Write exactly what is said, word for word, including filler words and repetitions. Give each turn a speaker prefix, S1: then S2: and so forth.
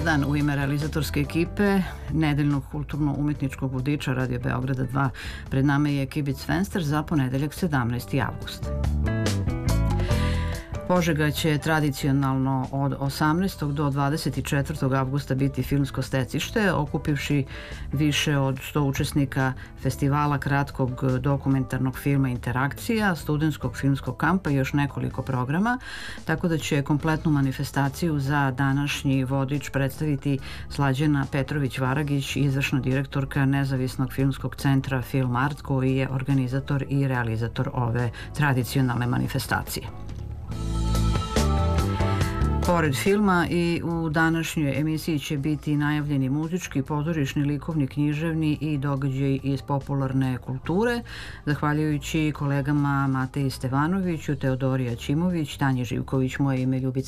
S1: dan u ime realizatorske ekipe nedeljnog kulturno-umetničkog vodiča Radio Beograda dva. Pred nama je Kibic Fenster za ponedeljak sedamnaesti avgust. Požega će tradicionalno od osamnaestog do dvadeset četvrtog avgusta biti filmsko stecište, okupivši više od sto učesnika festivala kratkog dokumentarnog filma Interakcija, studentskog filmskog kampa i još nekoliko programa, tako da će kompletnu manifestaciju za današnji vodič predstaviti Slađana Petrović-Varagić, izvršna direktorka Nezavisnog filmskog centra Film Art, koji je organizator i realizator ove tradicionalne manifestacije. Pored filma i u današnjoj emisiji će biti najavljeni muzički, pozorišni, likovni, književni i događaj iz popularne kulture. Zahvaljujući kolegama Mateji Stevanoviću, Teodoriji Aćimović, Tanji Živković, moje ime Ljubica